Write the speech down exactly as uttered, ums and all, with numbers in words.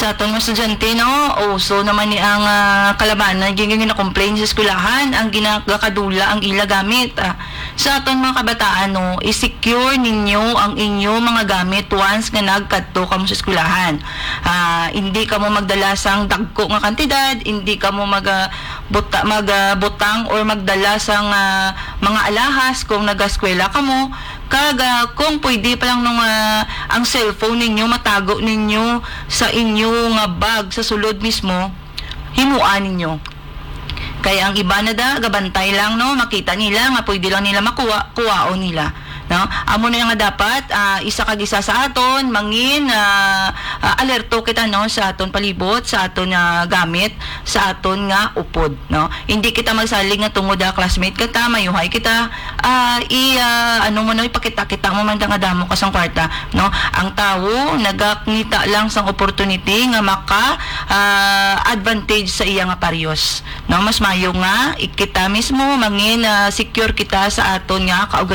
sa aton mga estudyante, no, uso naman ni ang uh, kalabanan gingin na complain sa eskwelahan ang ginagakadula ang ila gamit. Uh, sa aton mga kabataan, no, i-secure ninyo ang inyo mga gamit once nga nagkadto kamo sa eskwelahan. Uh, hindi kamo magdala sang dagko nga kantidad, hindi kamo mag uh, buta, mag uh, butang or magdala sang uh, mga alahas kung nag-eskwela kamo. Kaga kung pwede pa lang nung uh, ang cellphone ninyo matago ninyo sa inyo nga bag sa sulod mismo, himuan ninyo. Kaya ang iba na da gabantay lang, no, makita nila nga pwede lang nila makuha, kuwaon nila, no. Amo na nga dapat uh, isa kag isa sa aton mangin uh, uh, alerto kita, no, sa aton palibot, sa aton uh, gamit, sa aton nga upod, no. Hindi kita magsalig nga tungod da classmate kita, mayuhay kita, uh, i uh, ano mo no, ipakita-kita mo man nga damo ka sang kwarta, no. Ang tawo nagakita lang sang opportunity nga maka uh, advantage sa iya nga paryos, no. Mas mayo nga ikita mismo mangin uh, secure kita sa aton nga kaugalingon